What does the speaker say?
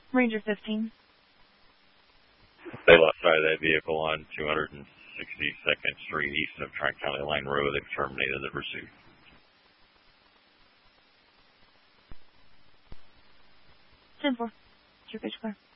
Ranger 15. They lost sight of that vehicle on 262nd Street east of Tri-County Line Road. They've terminated the pursuit. 10-4. Your pitch clear.